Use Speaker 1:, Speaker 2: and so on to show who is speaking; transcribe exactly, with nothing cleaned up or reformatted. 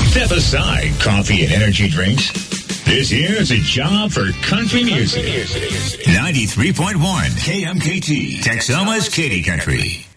Speaker 1: Step aside coffee and energy drinks. This here is a job for country music. ninety-three point one K M K T, Texoma's Katy Country.